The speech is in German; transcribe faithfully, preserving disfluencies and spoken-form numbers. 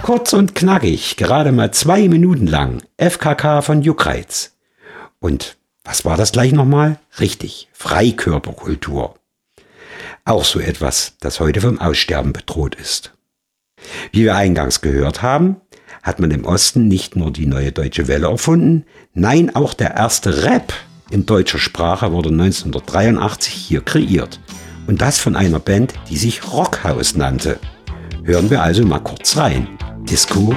Kurz und knackig, gerade mal zwei Minuten lang, F K K von Juckreiz. Und was war das gleich nochmal? Richtig, Freikörperkultur. Auch so etwas, das heute vom Aussterben bedroht ist. Wie wir eingangs gehört haben, hat man im Osten nicht nur die Neue Deutsche Welle erfunden, nein, auch der erste Rap in deutscher Sprache wurde neunzehnhundertdreiundachtzig hier kreiert. Und das von einer Band, die sich Rockhaus nannte. Hören wir also mal kurz rein. Disco